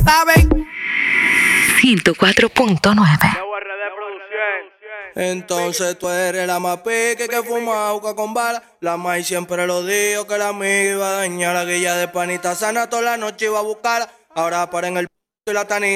saben. 104.9. Entonces tú eres la más pique que fuma juca con bala. La maíz siempre lo dijo que la amiga iba a dañar. La guilla de panita sana toda la noche iba a buscarla. Ahora para en el y la tanita.